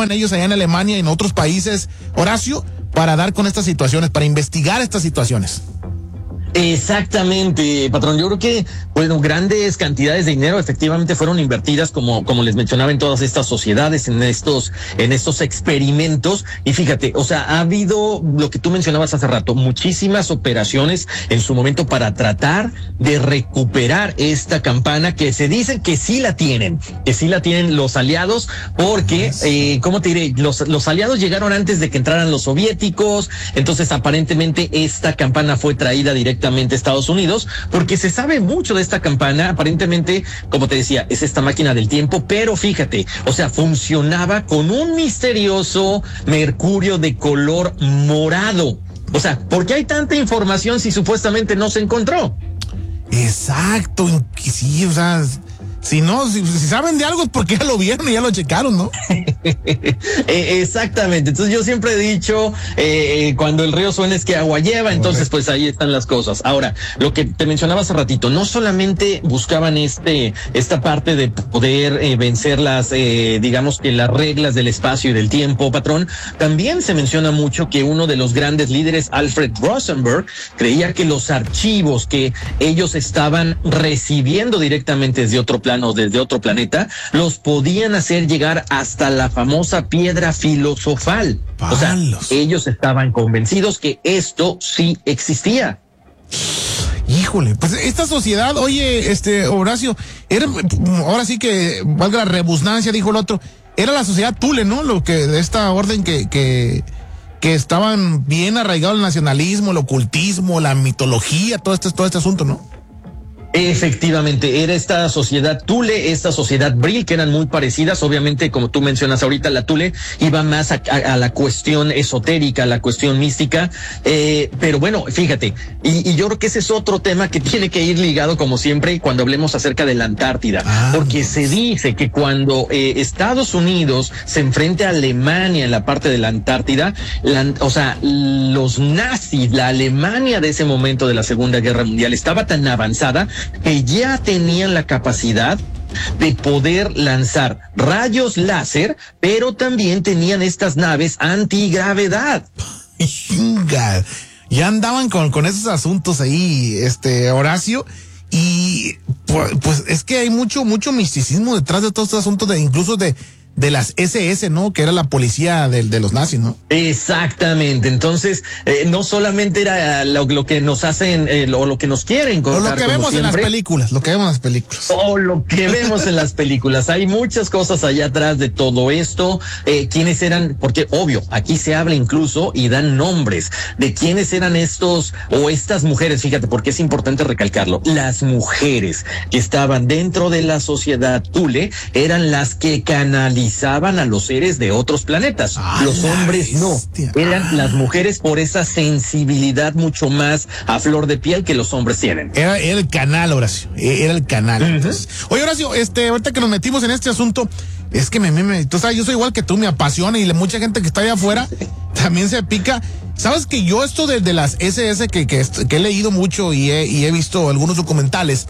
estaban ellos allá en Alemania y en otros países, Horacio, para dar con estas situaciones, para investigar estas situaciones. Exactamente, patrón. Yo creo que, bueno, grandes cantidades de dinero efectivamente fueron invertidas, como les mencionaba, en todas estas sociedades, en estos experimentos. Y fíjate, o sea, ha habido lo que tú mencionabas hace rato, muchísimas operaciones en su momento para tratar de recuperar esta campana que se dicen que sí la tienen los aliados, porque, ¿cómo te diré? Los aliados llegaron antes de que entraran los soviéticos, entonces aparentemente esta campana fue traída directamente a Estados Unidos, porque se sabe mucho de esta campana. Aparentemente, como te decía, es esta máquina del tiempo, pero fíjate, o sea, funcionaba con un misterioso mercurio de color morado. O sea, ¿por qué hay tanta información si supuestamente no se encontró? Exacto, sí, o sea, si saben de algo es porque ya lo vieron y ya lo checaron, ¿no? Exactamente. Entonces yo siempre he dicho, cuando el río suena es que agua lleva, entonces pues ahí están las cosas. Ahora, lo que te mencionaba hace ratito, no solamente buscaban esta parte de poder vencer digamos que las reglas del espacio y del tiempo, patrón, también se menciona mucho que uno de los grandes líderes, Alfred Rosenberg, creía que los archivos que ellos estaban recibiendo directamente desde otro plano, desde otro planeta, los podían hacer llegar hasta la famosa piedra filosofal. O sea, ellos estaban convencidos que esto sí existía. Híjole, pues esta sociedad, oye, Horacio, ahora sí que valga la redundancia, dijo el otro, era la sociedad Thule, ¿no? Lo que de esta orden que estaban bien arraigados el nacionalismo, el ocultismo, la mitología, todo este asunto, ¿no? Efectivamente, era esta sociedad Thule, esta sociedad Brill, que eran muy parecidas. Obviamente, como tú mencionas ahorita, la Thule iba más a la cuestión esotérica, a la cuestión mística, pero bueno, fíjate, y yo creo que ese es otro tema que tiene que ir ligado, como siempre, cuando hablemos acerca de la Antártida, porque se dice que cuando Estados Unidos se enfrenta a Alemania en la parte de la Antártida, o sea, los nazis, la Alemania de ese momento de la Segunda Guerra Mundial estaba tan avanzada que ya tenían la capacidad de poder lanzar rayos láser, pero también tenían estas naves antigravedad. Ya andaban con esos asuntos ahí, Horacio, y pues es que hay mucho misticismo detrás de todos estos asuntos, incluso de las SS, ¿no? Que era la policía de los nazis, ¿no? Exactamente. Entonces, no solamente era lo que nos hacen, o lo que nos quieren contar. O lo que vemos en las películas, O lo que vemos en las películas. Hay muchas cosas allá atrás de todo esto. ¿Quiénes eran? Porque, obvio, aquí se habla incluso y dan nombres de quiénes eran estos o estas mujeres. Fíjate, porque es importante recalcarlo. Las mujeres que estaban dentro de la sociedad Thule eran las que canalizaban a los seres de otros planetas. Los hombres no. Eran las mujeres por esa sensibilidad mucho más a flor de piel que los hombres tienen. Era el canal, Horacio. Era el canal. Entonces, oye, Horacio, ahorita que nos metimos en este asunto, es que tú sabes, yo soy igual que tú, me apasiona y mucha gente que está allá afuera también se pica. Sabes que yo esto de las SS que he leído mucho y he visto algunos documentales,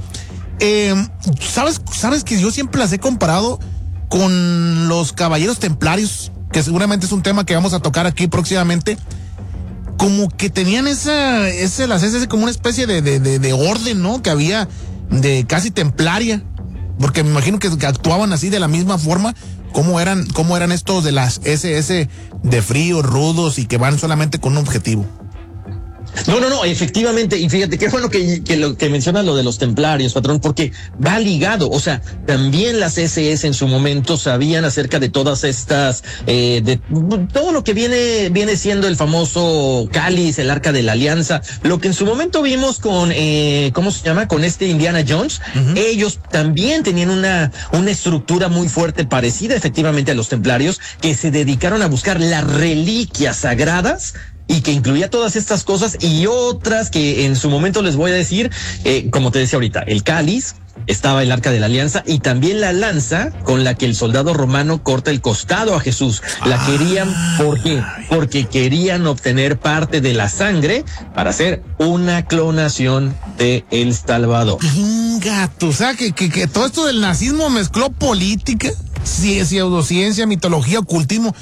sabes que yo siempre las he comparado con los caballeros templarios, que seguramente es un tema que vamos a tocar aquí próximamente, como que tenían las SS como una especie de orden, ¿no? Que había de casi templaria, porque me imagino que actuaban así de la misma forma, como eran estos de las SS de fríos, rudos y que van solamente con un objetivo. No, efectivamente, y fíjate, qué bueno que mencionas lo de los templarios, patrón, porque va ligado, o sea, también las SS en su momento sabían acerca de todas estas, de todo lo que viene siendo el famoso cáliz, el Arca de la Alianza, lo que en su momento vimos con, ¿cómo se llama? Con Indiana Jones. Ellos también tenían una estructura muy fuerte, parecida efectivamente a los templarios, que se dedicaron a buscar las reliquias sagradas, y que incluía todas estas cosas y otras que en su momento les voy a decir, como te decía ahorita, el cáliz, estaba el Arca de la Alianza y también la lanza con la que el soldado romano corta el costado a Jesús. La querían, ¿por qué? Porque querían obtener parte de la sangre para hacer una clonación de El Salvador. Gato, o sea, que todo esto del nazismo mezcló política, pseudociencia, mitología, ocultismo.